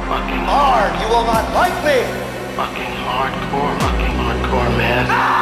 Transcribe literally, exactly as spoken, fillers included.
Fucking hard. You will not like me. Fucking hardcore. Fucking hardcore, man.